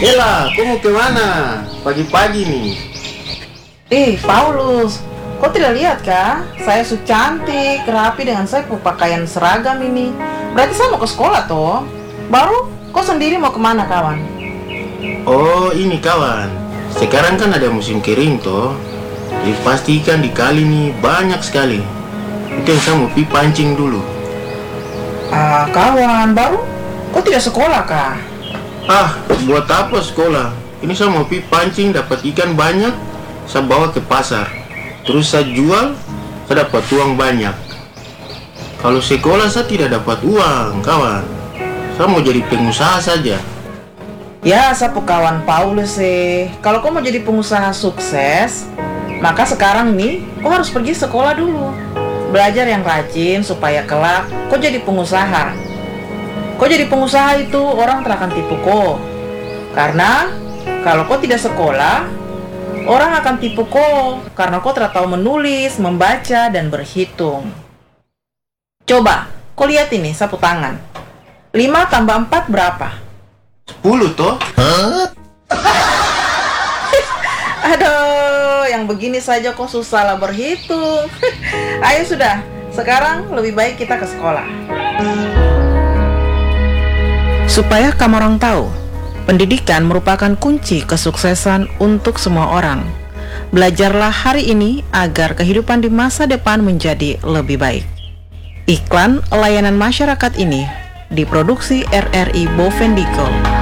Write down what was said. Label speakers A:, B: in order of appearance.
A: Ella, kau mau kemana? Pagi-pagi nih.
B: Paulus, kau tidak lihat kah? Saya su cantik, rapi dengan saya pakaian seragam ini. Berarti saya mau ke sekolah toh. Baru, kau sendiri mau kemana kawan?
A: Oh, ini kawan. Sekarang kan ada musim kering toh. Jadi pasti ikan di kali nih banyak sekali. Itu yang saya mau pi pancing dulu.
B: Kawan, baru? Kau tidak sekolah kah?
A: Buat apa sekolah? Ini saya mau pi pancing dapat ikan banyak. Saya bawa ke pasar. Terus saya jual, saya dapat uang banyak. Kalau sekolah saya tidak dapat uang, kawan. Saya mau jadi pengusaha saja.
B: Ya, sapu kawan Paulus sih. Kalau kau mau jadi pengusaha sukses, maka sekarang nih, kau harus pergi sekolah dulu. Belajar yang rajin supaya kelak kau jadi pengusaha. Kau jadi pengusaha itu orang tak akan tipu kau. Karena kalau kau tidak sekolah, orang akan tipu kau karena kau tidak tahu menulis, membaca, dan berhitung. Coba, kau lihat ini sapu tangan. 5 tambah 4 berapa?
A: 10 toh?
B: Aduh, yang begini saja kok susah lah berhitung. Ayo sudah, sekarang lebih baik kita ke sekolah. Supaya kamu orang tahu, pendidikan merupakan kunci kesuksesan untuk semua orang. Belajarlah hari ini agar kehidupan di masa depan menjadi lebih baik. Iklan layanan masyarakat ini diproduksi RRI Bovendigul.